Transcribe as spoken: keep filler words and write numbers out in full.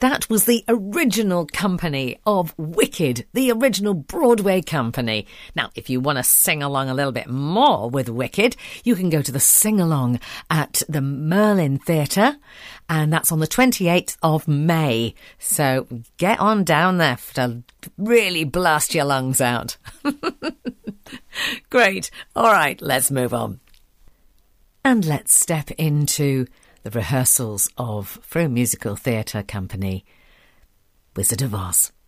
That was the original company of Wicked, the original Broadway company. Now, if you want to sing along a little bit more with Wicked, you can go to the sing-along at the Merlin Theatre, and that's on the twenty-eighth of May. So get on down there to really blast your lungs out. Great. All right, let's move on. And let's step into the rehearsals of, for a musical theatre company, Wizard of Oz.